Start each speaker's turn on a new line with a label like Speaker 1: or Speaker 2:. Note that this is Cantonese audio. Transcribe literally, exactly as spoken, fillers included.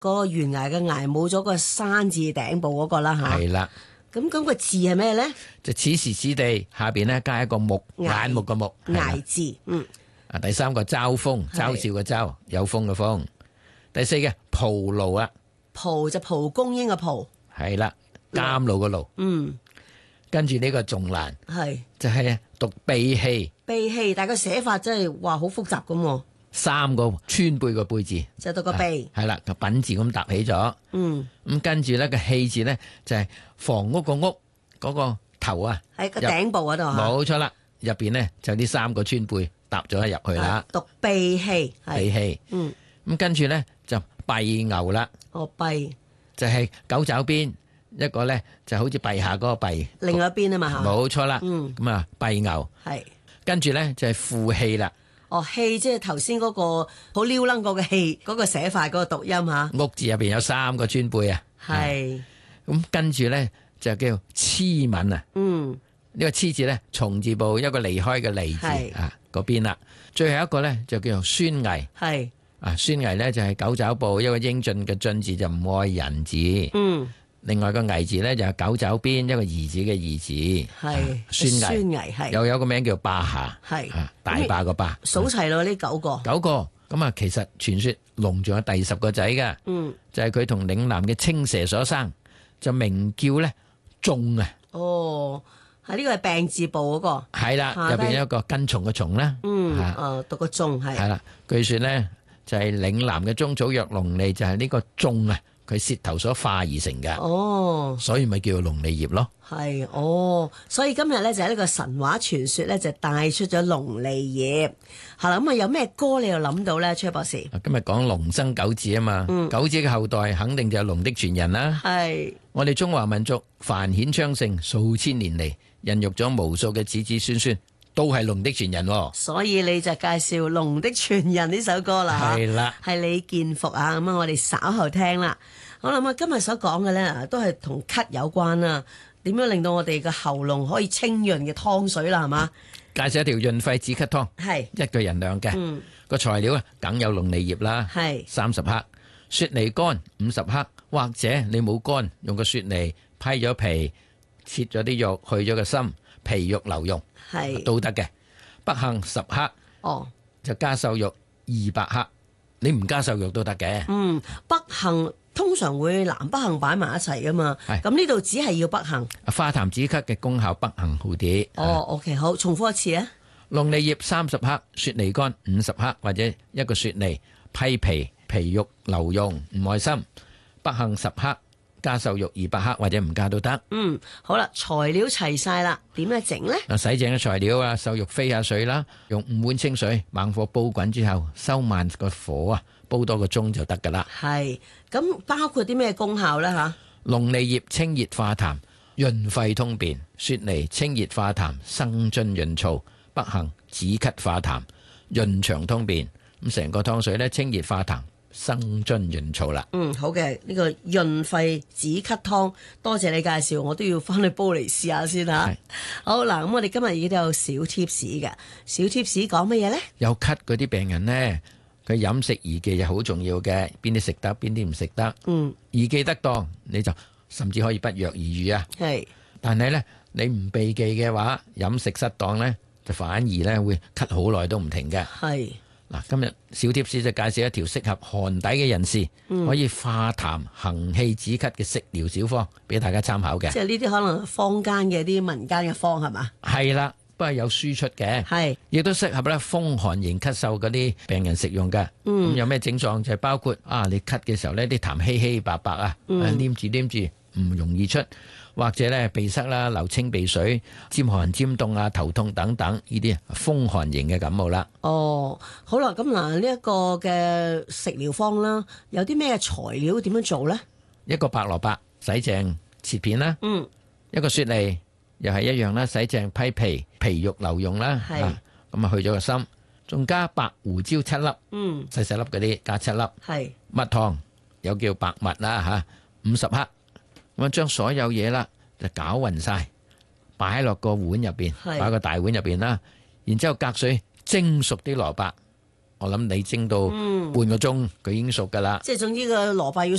Speaker 1: 個懸崖嘅崖冇咗個山字頂部嗰個啦吓。
Speaker 2: 係啦。
Speaker 1: 咁咁個字係咩咧？
Speaker 2: 就此時此地下邊咧加一個木，
Speaker 1: 崖
Speaker 2: 眼目嘅木。
Speaker 1: 崖字，嗯。
Speaker 2: 啊，第三個嘲風，嘲笑嘅嘲，有風嘅風。第四嘅蒲牢啊，
Speaker 1: 蒲就蒲公英嘅蒲。
Speaker 2: 係啦，監牢嘅牢。
Speaker 1: 嗯。
Speaker 2: 跟住呢個仲難，
Speaker 1: 係
Speaker 2: 就係讀秘器。
Speaker 1: 秘器，但係個寫法真係話好複雜咁喎。
Speaker 2: 三個川貝個貝字，
Speaker 1: 就讀個秘。
Speaker 2: 係啦，個品字咁搭起咗。
Speaker 1: 嗯。
Speaker 2: 咁跟住咧個器字咧就係房屋個屋嗰個頭啊，
Speaker 1: 喺個頂部嗰度嚇。
Speaker 2: 冇錯啦，入邊咧就呢三個川貝搭咗入去啦。
Speaker 1: 讀秘器。
Speaker 2: 秘器。
Speaker 1: 嗯。
Speaker 2: 咁跟住咧就跛牛啦。
Speaker 1: 哦，跛
Speaker 2: 就係狗爪邊，一個咧就好似跛下嗰個跛，
Speaker 1: 另外一邊啊嘛嚇。
Speaker 2: 冇錯啦。
Speaker 1: 嗯。
Speaker 2: 咁啊跛牛。
Speaker 1: 係。
Speaker 2: 跟住咧就係負氣啦。
Speaker 1: 哦，氣即係頭先嗰個好撩楞嗰個氣，嗰個寫法嗰個讀音嚇。
Speaker 2: 屋字入邊有三個川貝啊。
Speaker 1: 係。
Speaker 2: 咁跟住咧就叫黐吻啊。
Speaker 1: 嗯。
Speaker 2: 呢個黐字咧，從字部一個離開嘅離字啊嗰邊啦。最後一個咧就叫做孫危。
Speaker 1: 係。啊，
Speaker 2: 孫危咧就係狗爪部一個英俊嘅俊字，就唔愛人字。
Speaker 1: 嗯。另
Speaker 2: 外個危字咧就係狗爪邊一個兒子嘅兒字。
Speaker 1: 係。
Speaker 2: 孫危。
Speaker 1: 孫危係。
Speaker 2: 又有個名叫霸下。
Speaker 1: 係。
Speaker 2: 大霸個霸。
Speaker 1: 數齊咯呢九個。
Speaker 2: 九個。咁啊，其實傳說龍仲有第十個仔㗎。
Speaker 1: 嗯。
Speaker 2: 就係佢同嶺南嘅青蛇所生，就名叫咧仲啊。
Speaker 1: 哦。係呢個係病字部嗰個。
Speaker 2: 係啦，入邊有一個根蟲嘅蟲啦。
Speaker 1: 嗯。誒，讀個仲係。
Speaker 2: 係啦，據說咧就係嶺南嘅宗祖若龍利，就係呢個仲啊，佢舌頭所化而成嘅。
Speaker 1: 哦。所以
Speaker 2: 咪叫做龍利葉咯。
Speaker 1: 係。哦，所以今日咧就係呢個神話傳說咧，就帶出咗龍利葉。係啦，咁啊有咩歌你又諗到咧，崔博士？
Speaker 2: 今日講龍生九子啊嘛。嗯。九子嘅後代肯定就係龍的傳人啦。係。我哋中華民族繁衍昌盛數千年嚟，孕育咗無數嘅子子孫孫，都係龍的傳人。所以你就介紹《龍的傳人》呢首歌啦。係啦，係李健復啊。咁啊，我哋稍後聽啦。好啦，咁啊，今日所講嘅咧，都係同咳有關啦。點樣令到我哋嘅喉嚨可以清潤嘅湯水啦，係嘛？介紹一條潤肺止咳湯，係一個人量嘅。嗯，個材料啊，梗有龍利葉啦，係三十克，雪梨乾五十克，或者你冇乾，用個雪梨批咗皮，切咗啲肉，去咗個心，皮肉留用，係都得嘅。北杏十克，哦，就加瘦肉二百克，你唔加瘦肉都得嘅。嗯，北杏通常會南北杏擺埋一齊噶嘛，咁呢度只係要北杏。化痰止咳嘅功效，北杏好啲。哦 ，OK， 好，重複一次啊。龍利葉三十克，雪梨乾五十克，或者一個雪梨批皮，皮肉留用，唔愛心。北杏十克，加瘦肉二百克，或者唔加都得。嗯，好啦，材料齊晒啦，點樣整呢？嗱，洗淨嘅材料啊，瘦肉飛下水啦，用五碗清水猛火煲滾之後，收慢個火啊，煲多個鐘就得噶啦。係，咁包括啲咩功效呢？吓，龍利葉清熱化痰，潤肺通便；雪梨清熱化痰，生津潤燥；北杏止咳化痰，潤腸通便。咁成個湯水咧，清熱化痰，生津潤燥啦。嗯，好嘅，呢、這個潤肺止咳湯，多謝你介紹，我都要翻去煲嚟試下先吓。好嗱，咁我哋今日已經都有小貼士嘅，小貼士講乜嘢呢？有咳嗰啲病人呢，佢飲食宜忌就好重要嘅，邊啲食得，邊啲唔食得。嗯，宜忌得當，你就甚至可以不藥而愈啊。係，但係呢，你唔避忌嘅話，飲食失當呢，就反而呢會咳好耐都唔停嘅。係。嗱，今日小貼士就介紹一條適合寒底嘅人士、嗯、可以化痰行氣止咳嘅食療小方，俾大家參考嘅。即係呢啲可能坊間嘅啲民間嘅方係嘛？係啦，不過有輸出嘅，係亦都適合咧風寒型咳嗽嗰啲病人食用嘅。嗯，咁有咩症狀就係包括啊，你咳嘅時候呢啲痰稀稀白白啊，嗯、黏住黏住唔容易出。或者咧鼻塞啦、流清鼻水、尖寒尖凍啊、頭痛等等，呢啲風寒型嘅感冒啦。哦，好啦，咁嗱呢一個嘅食療方啦，有啲咩材料點樣做呢？一個白蘿蔔洗淨切片啦，嗯，一個雪梨又係一樣啦，洗淨批皮，皮肉留用啦，係咁啊去咗個心，仲加白胡椒七粒，嗯，細細粒嗰啲加七粒，係蜜糖有叫白蜜啦吓，五十克。咁將所有嘢啦，就攪勻晒，擺落個碗入邊，擺個大碗入邊啦。然之後隔水蒸熟啲蘿蔔， 我諗你蒸到半個鐘，佢已經熟噶啦。
Speaker 1: 即係總之個蘿蔔要